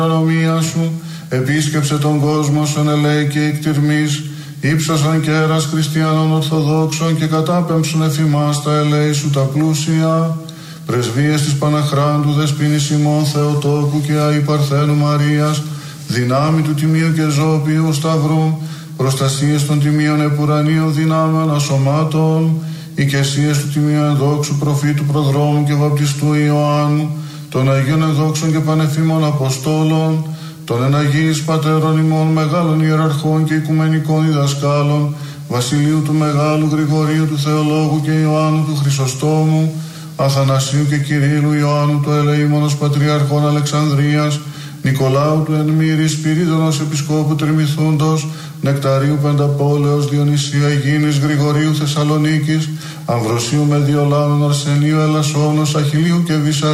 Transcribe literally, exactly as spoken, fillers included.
ονομία σου, επίσκεψε τον κόσμο σον ελέη και εκτιρμής, ύψωσαν κέρας χριστιανών ορθοδόξων και κατάπεμψουν εφημάς τα ελέη σου τα πλούσια. Πρεσβείες της Παναχράντου Δεσποίνης ημών Θεοτόκου και Αη Παρθένου Μαρίας, δυνάμει του Τιμίου και Ζώπιου Σταυρού, προστασίες των Τιμίων Επουρανίων δυνάμεων ασωμάτων, οικεσίες του Τιμίου Ενδόξου Προφήτου Προδρόμου και Βαπτιστού Ιωάννου, των Αγίων Ενδόξων και Πανεφήμων Αποστόλων, των εναγίης Πατέρων ημών μεγάλων ιεραρχών και οικουμενικών διδασκάλων, Βασιλείου του Μεγάλου, Γρηγορίου του Θεολόγου και Ιωάννου του Χρυσοστόμου, Αθανασίου και Κυρίλου, Ιωάννου του Ελεήμονος Πατριαρχών Αλεξανδρίας, Νικολάου του Ενμύρη, Σπυρίδωνος Επισκόπου Τριμηθούντος, Νεκταρίου Πενταπόλεως, Διονυσίου Αιγίνης, Γρηγορίου Θεσσαλονίκης, Αμβροσίου Μεδιολάνων, Αρσενίου Ελασσόνος, Αχιλίου και Βυσσαρίου